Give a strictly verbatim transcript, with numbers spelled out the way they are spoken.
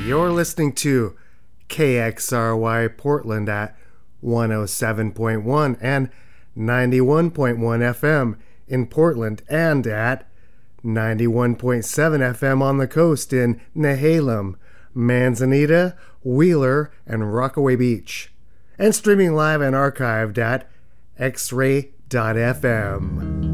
You're listening to K X R Y Portland at one oh seven point one and ninety-one point one F M in Portland, and at ninety-one point seven F M on the coast in Nehalem, Manzanita, Wheeler, and Rockaway Beach, and streaming live and archived at x ray dot f m.